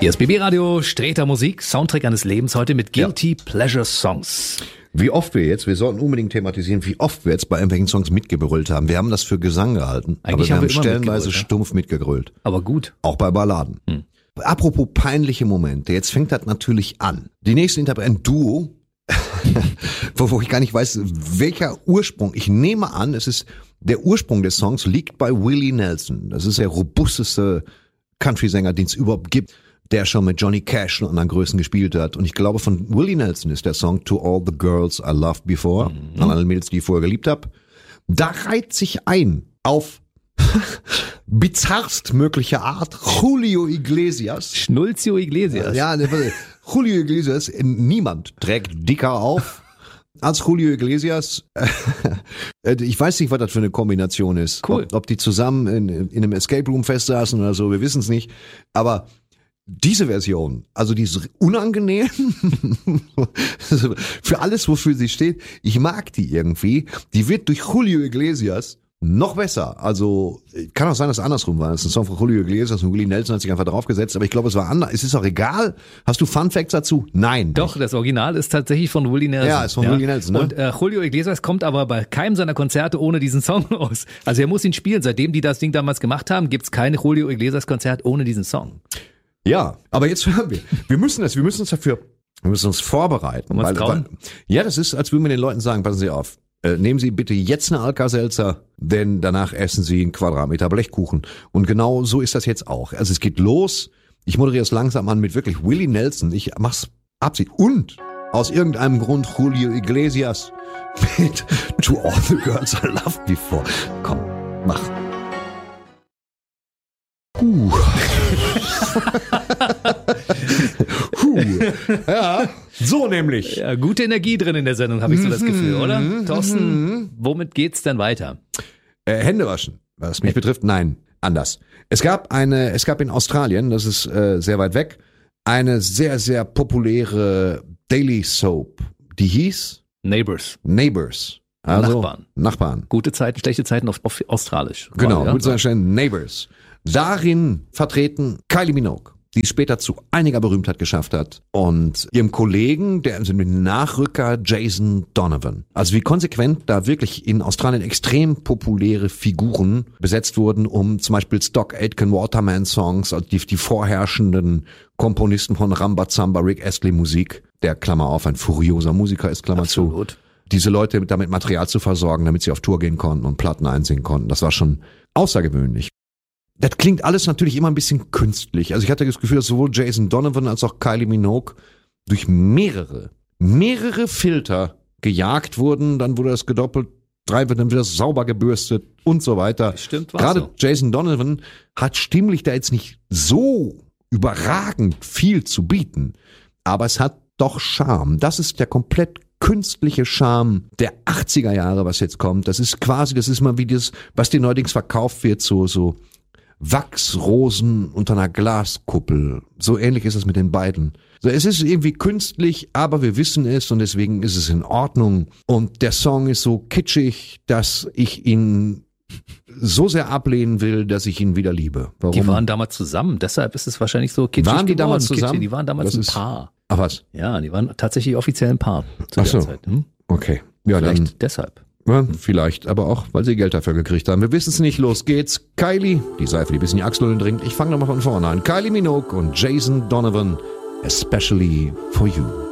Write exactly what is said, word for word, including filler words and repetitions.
Hier ist B B Radio, Streter Musik, Soundtrack eines Lebens, heute mit Guilty ja. Pleasure Songs. Wie oft wir jetzt, wir sollten unbedingt thematisieren, wie oft wir jetzt bei irgendwelchen Songs mitgebrüllt haben. Wir haben das für Gesang gehalten, Eigentlich aber wir haben haben wir stellenweise mitgebrüllt, stumpf mitgegrölt. Aber gut. Auch bei Balladen. Hm. Apropos peinliche Momente, jetzt fängt das natürlich an. Die nächste Interpret ein Duo, wo, wo ich gar nicht weiß, welcher Ursprung. Ich nehme an, es ist der Ursprung des Songs liegt bei Willie Nelson. Das ist der robusteste Country-Sänger, den es überhaupt gibt, der schon mit Johnny Cash und anderen Größen gespielt hat. Und ich glaube, von Willie Nelson ist der Song To All the Girls I Loved Before, mhm. an alle Mädels, die ich vorher geliebt habe. Da reiht sich ein auf bizarrst mögliche Art Julio Iglesias. Schnulzio Iglesias. Ja, Julio Iglesias, niemand trägt dicker auf als Julio Iglesias. Ich weiß nicht, was das für eine Kombination ist. Cool. Ob, ob die zusammen in, in einem Escape Room festsaßen oder so, wir wissen es nicht. Aber diese Version, also die ist unangenehm, für alles, wofür sie steht, ich mag die irgendwie, die wird durch Julio Iglesias noch besser. Also kann auch sein, dass es andersrum war. Das ist ein Song von Julio Iglesias und Willie Nelson hat sich einfach draufgesetzt, aber ich glaube, es war anders. Es ist auch egal. Hast du Fun Facts dazu? Nein. Doch, das Original ist tatsächlich von Willie Nelson. Ja, ist von ja. Willie Nelson. Ne? Und äh, Julio Iglesias kommt aber bei keinem seiner Konzerte ohne diesen Song aus. Also er muss ihn spielen. Seitdem die das Ding damals gemacht haben, gibt's kein Julio Iglesias Konzert ohne diesen Song. Ja, aber jetzt hören wir. Wir müssen das, wir müssen uns dafür, wir müssen uns vorbereiten. Weil, weil, ja, das ist, als würden wir den Leuten sagen, passen Sie auf, äh, nehmen Sie bitte jetzt eine Alka-Seltzer, denn danach essen Sie einen Quadratmeter Blechkuchen. Und genau so ist das jetzt auch. Also es geht los. Ich moderiere es langsam an mit wirklich Willie Nelson. Ich mach's Absicht. Und aus irgendeinem Grund Julio Iglesias mit To All the Girls I Loved Before. Komm, mach. Uh. Huh. Ja, so nämlich. Ja, gute Energie drin in der Sendung, habe ich so das Gefühl, oder? Thorsten, womit geht's denn weiter? Äh, Hände waschen, was mich betrifft, nein, anders. Es gab eine, es gab in Australien, das ist äh, sehr weit weg, eine sehr, sehr populäre Daily Soap, die hieß Neighbours. Neighbours. Also Nachbarn. Nachbarn. Gute Zeiten, schlechte Zeiten auf, auf Australisch. Genau, ja? gute Zeiten, Neighbours. Darin vertreten Kylie Minogue, die es später zu einiger Berühmtheit geschafft hat, und ihrem Kollegen, der mit Nachrücker Jason Donovan. Also wie konsequent da wirklich in Australien extrem populäre Figuren besetzt wurden, um zum Beispiel Stock Aitken Waterman Songs, also die, die vorherrschenden Komponisten von Rambazamba, Rick Astley Musik, der Klammer auf ein furioser Musiker ist, Klammer Absolut. zu. Diese Leute damit Material zu versorgen, damit sie auf Tour gehen konnten und Platten einsingen konnten. Das war schon außergewöhnlich. Das klingt alles natürlich immer ein bisschen künstlich. Also ich hatte das Gefühl, dass sowohl Jason Donovan als auch Kylie Minogue durch mehrere, mehrere Filter gejagt wurden. Dann wurde das gedoppelt, drei wird dann wieder sauber gebürstet und so weiter. Stimmt, war Gerade so. Jason Donovan hat stimmlich da jetzt nicht so überragend viel zu bieten. Aber es hat doch Charme. Das ist der komplett künstliche Charme der achtziger Jahre, was jetzt kommt. Das ist quasi, das ist mal wie das, was dir neuerdings verkauft wird, so, so Wachsrosen unter einer Glaskuppel. So ähnlich ist es mit den beiden. So, es ist irgendwie künstlich, aber wir wissen es und deswegen ist es in Ordnung. Und der Song ist so kitschig, dass ich ihn so sehr ablehnen will, dass ich ihn wieder liebe. Warum? Die waren damals zusammen, deshalb ist es wahrscheinlich so kitschig Waren die geworden. damals zusammen? Kitschig, die waren damals Das ein ist- Paar. Ach was? Ja, die waren tatsächlich offiziell ein Paar zu Ach der so. Zeit. Hm? Okay. Ja, Vielleicht dann. deshalb. Ja, vielleicht, aber auch, weil sie Geld dafür gekriegt haben. Wir wissen es nicht. Los geht's. Kylie, die Seife, die bis in die Achselhöhlen dringt. Ich fange nochmal von vorne an. Kylie Minogue und Jason Donovan, especially for you.